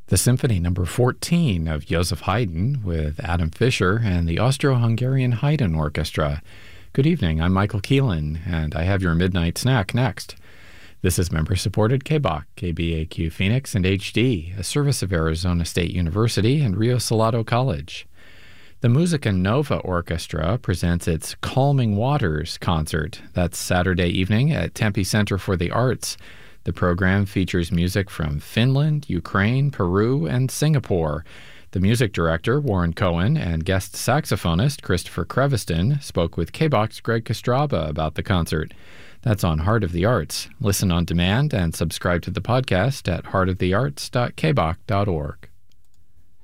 The Symphony Number 14 of Joseph Haydn with Adam Fischer and the Austro-Hungarian Haydn Orchestra. Good evening, I'm Michael Keelan, and I have your midnight snack next. This is member-supported KBAQ, KBAQ Phoenix, and HD, a service of Arizona State University and Rio Salado College. The Musica Nova Orchestra presents its Calming Waters concert. That's Saturday evening at Tempe Center for the Arts. The program features music from Finland, Ukraine, Peru, and Singapore. The music director, Warren Cohen, and guest saxophonist, Christopher Creviston, spoke with KBAQ's Greg Kostraba about the concert. That's on Heart of the Arts. Listen on demand and subscribe to the podcast at heartofthearts.kbaq.org.